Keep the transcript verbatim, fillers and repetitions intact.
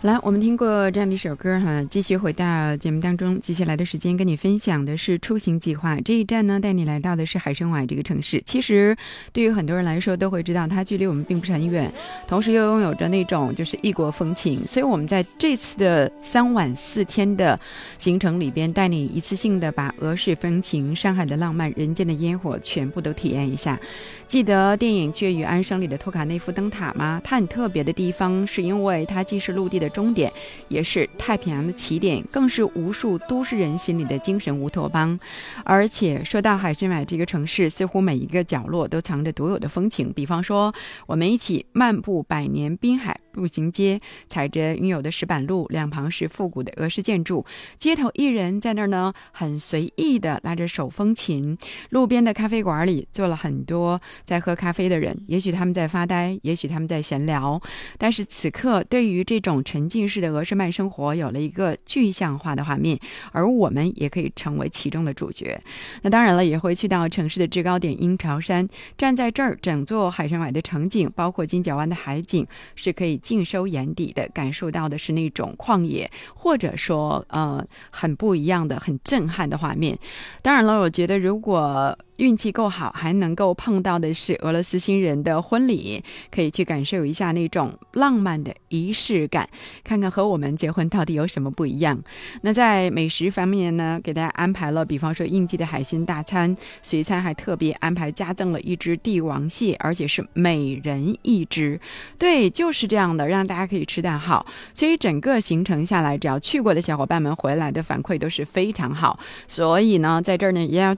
来，我们听过这样的一首歌哈，继续回到节目当中。接下来的时间跟你分享的是出行计划，这一站呢带你来到的是海参崴这个城市。其实对于很多人来说都会知道它距离我们并不是很远，同时又拥有着那种就是异国风情。所以我们在这次的三晚四天的行程里边，带你一次性的把俄式风情、上海的浪漫、人间的烟火全部都体验一下。记得电影《雀与安生》里的托卡内夫灯塔吗？它很特别的地方是因为它既是陆地的终点，也是太平洋的起点，更是无数都市人心里的精神乌托邦。而且说到海参崴这个城市，似乎每一个角落都藏着独有的风情。比方说，我们一起漫步百年滨海步行街，踩着应有的石板路，两旁是复古的俄式建筑，街头艺人在那儿呢很随意的拉着手风琴，路边的咖啡馆里坐了很多在喝咖啡的人，也许他们在发呆，也许他们在闲聊，但是此刻对于这种沉浸式的俄式慢生活有了一个具象化的画面，而我们也可以成为其中的主角。那当然了，也会去到城市的制高点鹰巢山，站在这儿，整座海参崴的城景，包括金角湾的海景，是可以尽收眼底的，感受到的是那种旷野，或者说呃很不一样的、很震撼的画面。当然了，我觉得如果运气够好，还能够碰到的是俄罗斯新人的婚礼，可以去感受一下那种浪漫的仪式感，看看和我们结婚到底有什么不一样。那在美食方面呢，给大家安排了比方说应季的海鲜大餐，随餐还特别安排加赠了一只帝王蟹，而且是每人一只。对，就是这样的，让大家可以吃得好。所以整个行程下来，只要去过的小伙伴们回来的反馈都是非常好。所以呢，在这儿呢也要